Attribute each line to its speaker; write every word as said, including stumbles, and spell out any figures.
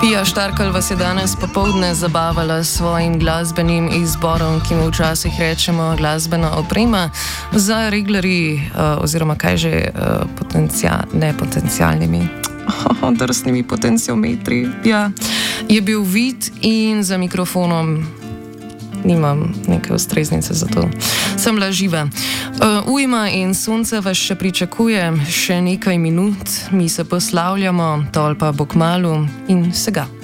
Speaker 1: Pija Štarkel vas je danes popoldne zabavala s svojim glasbenim izborom, ki mu včasih rečemo glasbena oprema za reglerji, uh, oziroma kaj že, uh, potencia, ne potencialnimi, oh, drsnimi potenciometri. Ja, je bil vid in za mikrofonom nimam neke ustreznice za to. Sem bila živa. Uh, ujma in sonce vas še pričakuje, še nekaj minut, mi se poslavljamo, tolpa bo kmalu in vsega.